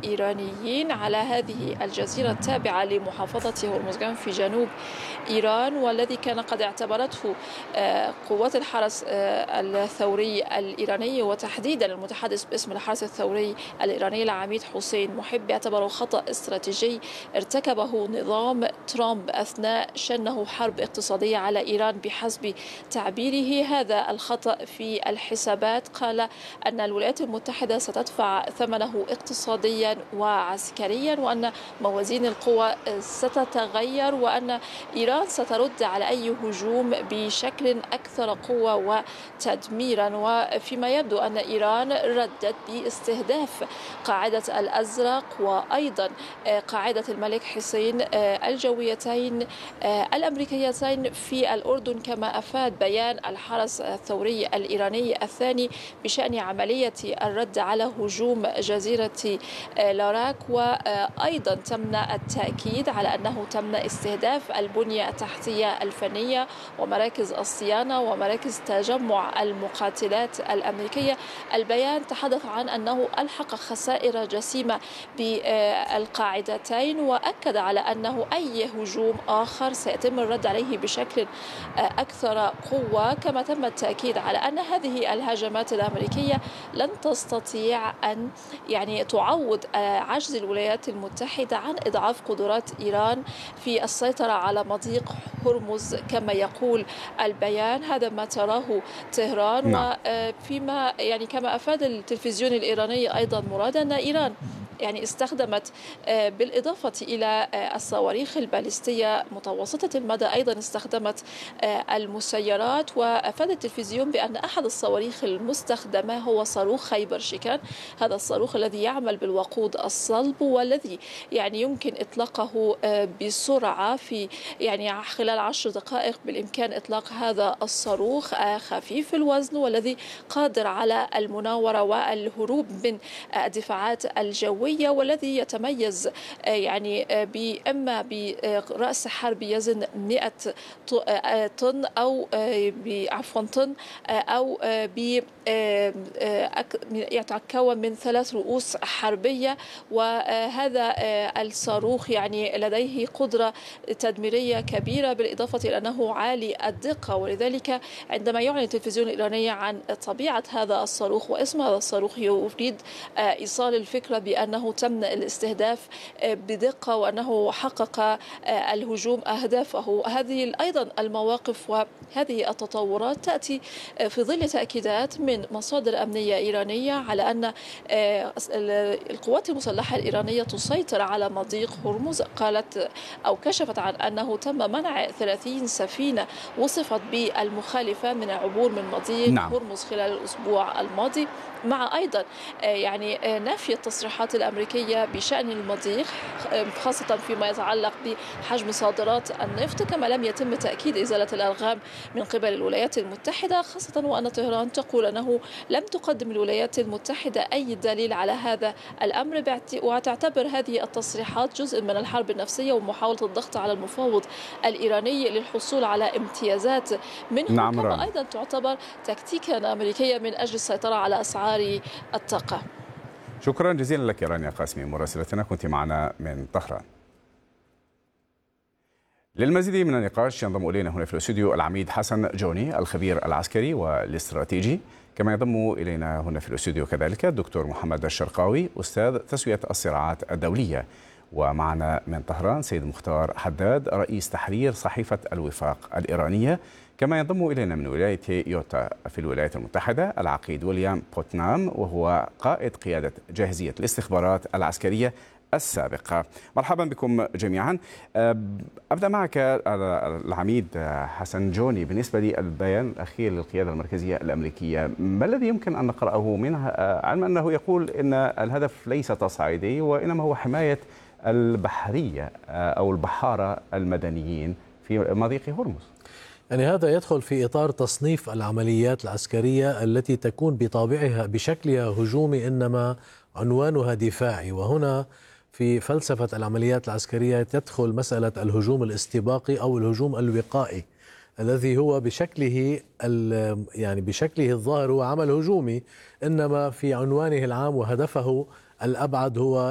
إيرانيين على هذه الجزيرة التابعة لمحافظة هرمزغان في جنوب إيران، والذي كان قد اعتبرته قوات الحرس الثوري الإيراني، وتحديدا المتحدث باسم الحرس الثوري الإيراني العميد حسين محب، اعتبره خطأ استراتيجي ارتكبه نظام ترامب أثناء شنه حرب اقتصادية على إيران بحسب تعبيره. هذا الخطأ في الحسابات، قال أن الولايات المتحدة ستدفع ثمنه اقتصاديا وعسكريا، وأن موازين القوى ستتغير، وأن إيران سترد على أي هجوم بشكل أكثر قوة وتدميرا. وفيما يبدو أن إيران ردت باستهداف قاعدة الأزرق وأيضا قاعدة الملك حسين الجويتين الأمريكيتين في الأردن، كما أفاد بيان الحرس الثوري الإيراني الثاني بشأن عملية الرد على هجوم جزيرة لاراك. وأيضا تم التأكيد على أنه تم استهداف البنية التحتية الفنية ومراكز الصيانة ومراكز تجمع المقاتلات الأمريكية. البيان تحدث عن أنه ألحق خسائر جسيمة بالقاعدتين، وأكد على أنه أي هجوم آخر سيتم الرد عليه بشكل أكثر قوة. كما تم التأكيد على أن هذه الهجمات الأمريكية لن تستطيع أن تعوض عجز الولايات المتحدة عن إضعاف قدرات إيران في السيطرة على مضيق هرمز كما يقول البيان. هذا ما تراه طهران. نعم. وفيما كما أفاد التلفزيون الإيراني أيضا مراد أن إيران استخدمت بالإضافة إلى الصواريخ البالستية متوسطة المدى أيضا استخدمت المسيرات. وأفاد التلفزيون بأن أحد الصواريخ المستخدمة هو صاروخ خيبر شكان، هذا الصاروخ الذي يعمل بالوقود الصلب والذي يمكن إطلاقه بسرعة في خلال 10 دقائق بالإمكان إطلاق هذا الصاروخ خفيف الوزن، والذي قادر على المناورة والهروب من الدفاعات الجوية، والذي يتميز إما برأس حرب يزن 100 طن أو طن أو يتكون من 3 رؤوس حربية. وهذا الصاروخ لديه قدرة تدميرية كبيرة بالإضافة إلى أنه عالي الدقة. ولذلك عندما يعلن التلفزيون الإيراني عن طبيعة هذا الصاروخ واسم هذا الصاروخ يريد إيصال الفكرة بأنه تم الاستهداف بدقة وأنه حقق الهجوم أهدافه. هذه أيضا المواقف وهذه التطورات تأتي في ظل تأكيدات من مصادر أمنية إيرانية على أن القوات المسلحة الإيرانية تسيطر على مضيق هرمز. قالت أو كشفت عن أنه تم منع 30 سفينة وصفت بالمخالفة من العبور من مضيق هرمز خلال الأسبوع الماضي، مع أيضا نفي التصريحات الأمريكية بشأن المضيق خاصة فيما يتعلق بحجم صادرات النفط. كما لم يتم تأكيد إزالة الألغام من قبل الولايات المتحدة، خاصة وأن طهران تقول أنه لم تقدم الولايات المتحدة أي دليل على هذا الأمر، وتعتبر هذه التصريحات جزء من الحرب النفسية ومحاولة الضغط على المفاوض الإيراني للحصول على امتيازات منه. كما أيضا تعتبر تكتيكا أمريكية من أجل السيطرة على أسعار الطاقة. شكرا جزيلا لك رانيا قاسمي مراسلتنا، كنت معنا من طهران. للمزيد من النقاش ينضم إلينا هنا في الاستوديو العميد حسن جوني الخبير العسكري والاستراتيجي، كما ينضم إلينا هنا في الاستوديو كذلك الدكتور محمد الشرقاوي أستاذ تسوية الصراعات الدولية، ومعنا من طهران سيد مختار حداد رئيس تحرير صحيفة الوفاق الإيرانية، كما ينضم إلينا من ولاية يوتا في الولايات المتحدة العقيد ويليام بوتنام وهو قائد قيادة جاهزية الاستخبارات العسكرية السابقة. مرحبا بكم جميعا. أبدأ معك العميد حسن جوني، بالنسبة للبيان الأخير للقيادة المركزية الأمريكية ما الذي يمكن أن نقرأه منه، علما أنه يقول أن الهدف ليس تصعيدي وإنما هو حماية البحرية أو البحارة المدنيين في مضيق هرمز؟ هذا يدخل في إطار تصنيف العمليات العسكرية التي تكون بطابعها بشكلها هجومي إنما عنوانها دفاعي. وهنا في فلسفة العمليات العسكرية تدخل مسألة الهجوم الاستباقي أو الهجوم الوقائي الذي هو بشكله بشكله الظاهر هو عمل هجومي، إنما في عنوانه العام وهدفه الأبعد هو